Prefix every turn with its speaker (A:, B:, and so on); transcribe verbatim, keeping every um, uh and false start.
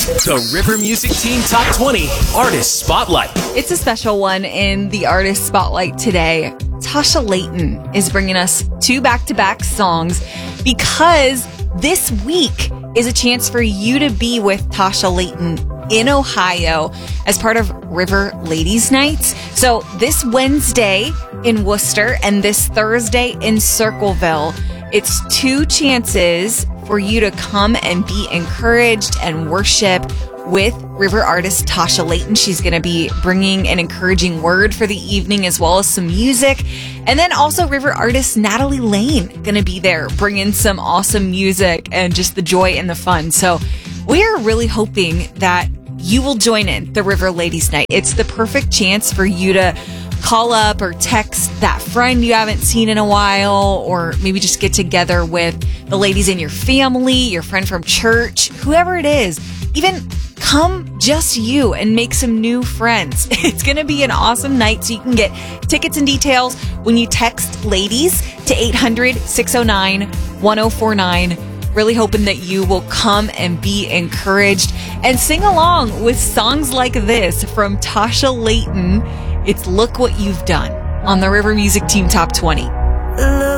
A: The River Music Team Top twenty Artist Spotlight.
B: It's a special one in the Artist Spotlight today. Tasha Layton is bringing us two back-to-back songs because this week is a chance for you to be with Tasha Layton in Ohio as part of River Ladies Nights. So this Wednesday in Worcester and this Thursday in Circleville, it's two chances for you to come and be encouraged and worship with River artist Tasha Layton. She's going to be bringing an encouraging word for the evening as well as some music. And then also River artist Natalie Lane going to be there bringing some awesome music and just the joy and the fun. So we're really hoping that you will join in the River Ladies Night. It's the perfect chance for you to call up or text that friend you haven't seen in a while, or maybe just get together with the ladies in your family, your friend from church, whoever it is. Even come just you and make some new friends. It's going to be an awesome night, so you can get tickets and details when you text LADIES to eight hundred, six oh nine, one oh four nine. Really hoping that you will come and be encouraged and sing along with songs like this from Tasha Layton. It's Look What You've Done on the River Music Team Top twenty.